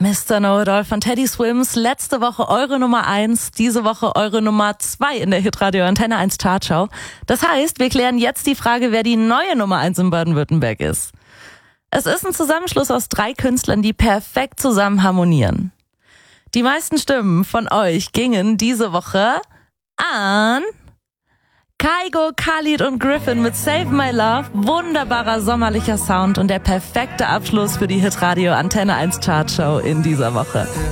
Mr. Know-It-All von Teddy Swims. Letzte Woche eure Nummer 1, diese Woche eure Nummer 2 in der Hitradio Antenne 1 Chartshow. Das heißt, wir klären jetzt die Frage, wer die neue Nummer 1 in Baden-Württemberg ist. Es ist ein Zusammenschluss aus 3 Künstlern, die perfekt zusammen harmonieren. Die meisten Stimmen von euch gingen diese Woche an Kygo, Khalid und Griffin mit Save My Love. Wunderbarer sommerlicher Sound und der perfekte Abschluss für die Hitradio Antenne 1 Chartshow in dieser Woche.